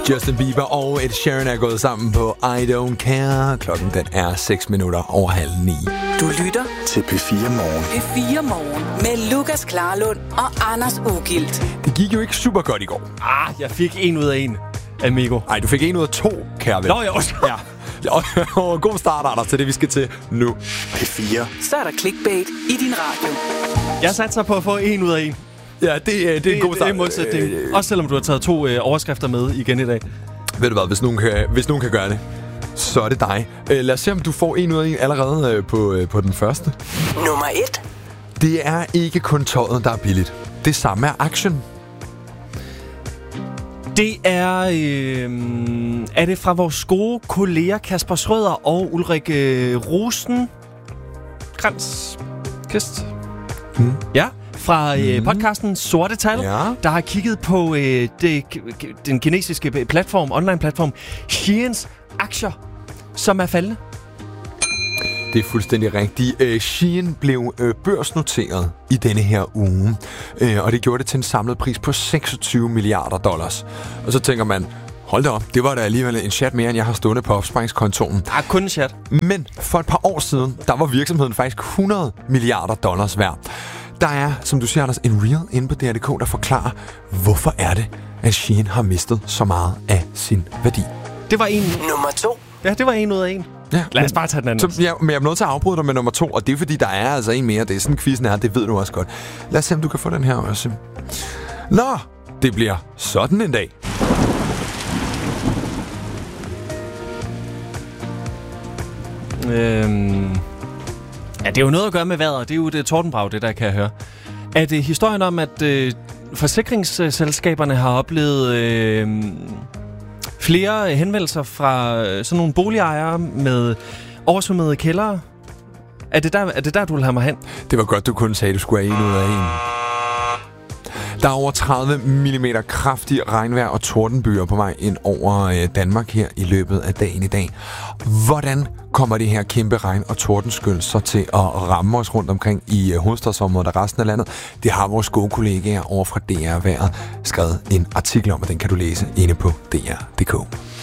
Justin Bieber og Ed Sheeran er gået sammen på I Don't Care. Klokken den er 6:06. Du lytter til P4 Morgen. P4 Morgen med Lukas Klarlund og Anders Ugilt. Det gik jo ikke super godt i går. Jeg fik 1 ud af 1, amigo. Nej, du fik 1 ud af 2, kære ven. Nå, jeg også. Ja. God start, Anders, til det, vi skal til nu. P4. Så er der clickbait i din radio. Jeg satser på at få 1 ud af 1. Ja, det er en god start. Det er modsætning. Også selvom du har taget 2 overskrifter med igen i dag. Ved du hvad, hvis nogen kan gøre det, så er det dig. Lad os se, om du får 1 ud af 1 allerede på den første. Nummer 1. Det er ikke kun tøjet, der er billigt. Det samme er action. Det er det fra vores gode kolleger Kasper Schrøder og Ulrik Rosenkrantz Ja, fra podcasten Sorte Tal, der har kigget på den kinesiske online-platform Sheins aktier, som er faldende. Det er fuldstændig rigtigt. Shein blev børsnoteret i denne her uge, og det gjorde det til en samlet pris på $26 milliarder. Og så tænker man, hold da op, det var da alligevel en chat mere, end jeg har stående på opsparingskontoen. Kun en chat. Men for et par år siden, der var virksomheden faktisk $100 milliarder værd. Der er, som du siger, Anders, en reel inde på DR.dk, der forklarer, hvorfor er det, at Shein har mistet så meget af sin værdi. Det var en. Nummer 2. Ja, det var 1 ud af 1. Ja, lad os bare tage den anden. Men jeg er nødt til at afbryde dig med nummer 2, og det er fordi, der er altså en mere. Det er sådan, quizzen er, det ved du også godt. Lad os se, om du kan få den her også. Nå, det bliver sådan en dag. Ja, det er jo noget at gøre med vejret. Det er jo det tordenbrag, det der, kan jeg høre. Er det historien om, at forsikringsselskaberne har oplevet flere henvendelser fra sådan nogle boligejere med oversvømmede kældre? Er det der, du vil have mig hen? Det var godt, du kun sagde, at du skulle have 1 ud af 1. Der er over 30 mm kraftig regnvejr og tordenbyger på vej ind over Danmark her i løbet af dagen i dag. Hvordan kommer det her kæmpe regn- og tordenskyld så til at ramme os rundt omkring i hovedstadsområdet og resten af landet? Det har vores gode kollegaer over fra DR Vejret skrevet en artikel om, og den kan du læse inde på DR.dk.